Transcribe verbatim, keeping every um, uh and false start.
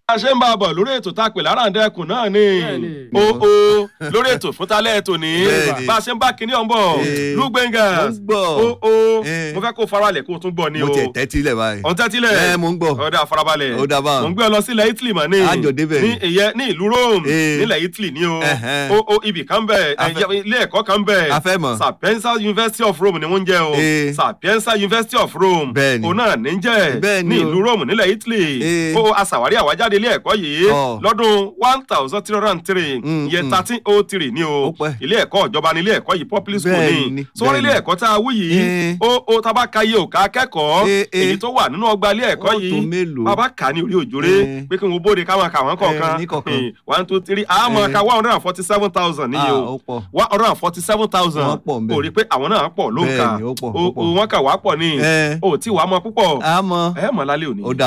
a ṣe ń bá a bọ̀ lórí ètò tá a pè láràǹdẹ̀kùn náà ni o o lórí ètò fún talẹ́ ètò ní bá a ṣe ń bá kinní ọ̀n bọ̀ lúgbẹ́ngà o o mo fẹ́ kó faralẹ̀ kó tún gbọ́ ni o. mo tẹ tẹ́tílẹ̀ báyìí. ọ̀n tẹ́tílẹ̀ ẹ mo ń gbọ́. ọ̀dà farabalẹ̀ ó dà báwọn. mo ń gbé ọ lọ sílẹ̀ Italy mà ní àjọ débẹ̀ ní ìyẹn ní ìlú Rome nílẹ̀ Italy ní o o o ibì kan bẹ̀ ilé ẹ̀kọ́ kan bẹ̀ Sapienza University of Rome ni wọ́n ń jẹ́ o Sapienza University of Rome o náà ní jẹ́ ní ìlú Rome nílẹ̀ Italy o aṣàwárí àwájáde ilé ẹ̀kọ́ yìí lọ́dún one thousand three hundred and three ìyẹn thirteen oh three ní o ilé ẹ̀kọ́ ìjọba ní ilé ẹ̀kọ́ yìí public school ní sọ́wọ́n ilé ẹ̀kọ́ tá a wú yìí ó ó tábà ka iye òkà akẹ́kọ̀ọ́ èyí tó wà nínú ọgbà ilé ẹ̀kọ́ yìí bàbá kà ní orí òjòrè pé kí wọ́n bóde káwọn kà wọ́n kọ̀ọ̀kan one two three àmọ́ ka one hundred and forty seven thousand níye o one hundred and forty seven thousand ó rí i pé àwọn náà pọ̀ ló ń kà ó wọ́n kà wá pọ̀ ní o tí wàá mọ púpọ̀ ẹ̀ mọ̀ lálẹ́ òní.